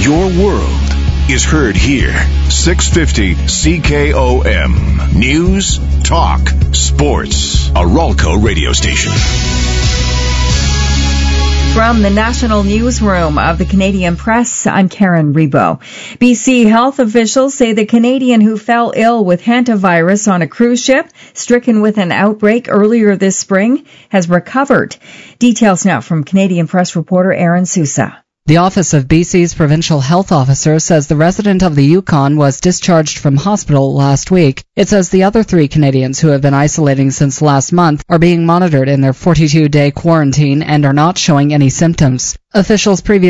Your world is heard here. 650 CKOM. News, talk, sports. A Ralco radio station. From the National Newsroom of the Canadian Press, I'm Karen Rebo. BC health officials say the Canadian who fell ill with hantavirus on a cruise ship, stricken with an outbreak earlier this spring, has recovered. Details now from Canadian Press reporter Aaron Sousa. The Office of BC's Provincial Health Officer says the resident of the Yukon was discharged from hospital last week. It says the other 3 Canadians who have been isolating since last month are being monitored in their 42-day quarantine and are not showing any symptoms. Officials previously